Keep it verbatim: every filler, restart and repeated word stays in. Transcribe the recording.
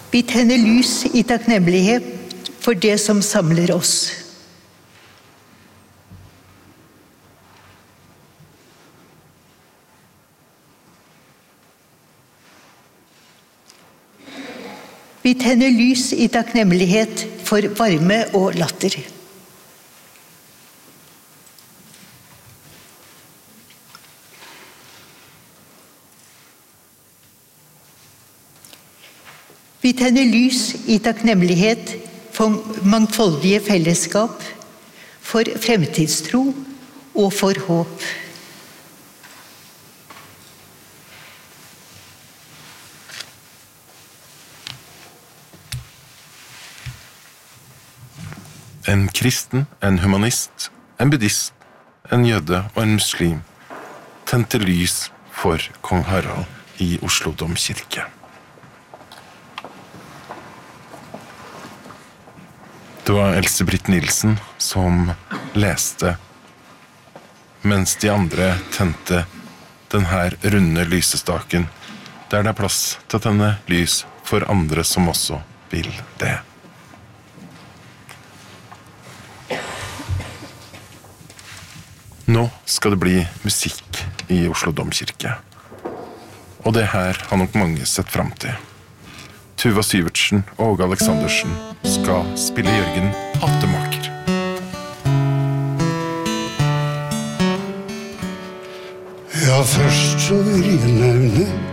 Vi tenner lys i takknemlighet for det som samler oss. Vi tenner lys i takknemlighet for varme og latter. Vi tenner lys i takknemlighet for mangfoldige fellesskap, for fremtidstro og for håp. En kristen, en humanist, en buddhist, en jøde og en muslim tente lys for kong Harald i Oslo domkirke. Det var Else-Britt Nilsen som leste, mens de andre tente den her runde lysestaken, der det er plass til å tenne lys for andre som også vil det. Nå skal det bli musikk i Oslo domkirke. Og det her har nok mange sett frem til. Tuva Syvertsen og Åge Aleksandersen skal spille Jørgen Hattemaker. Ja, først så vil jeg nevne